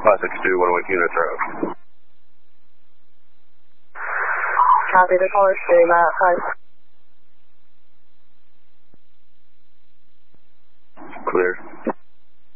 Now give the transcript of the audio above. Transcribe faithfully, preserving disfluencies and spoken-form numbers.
five six two, one away units road. Copy, the caller standing by outside.